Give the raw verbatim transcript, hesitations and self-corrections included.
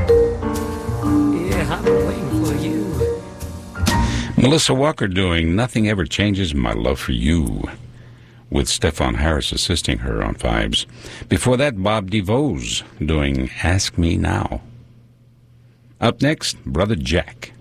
Yeah, I'm waiting for you. Melissa Walker doing Nothing Ever Changes My Love for You, with Stefan Harris assisting her on vibes. Before that, Bob DeVos doing Ask Me Now. Up next, Brother Jack.